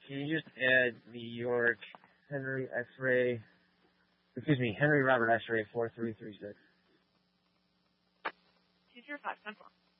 Can you just add New York, Henry Robert X-ray 4336? 205, 10-4.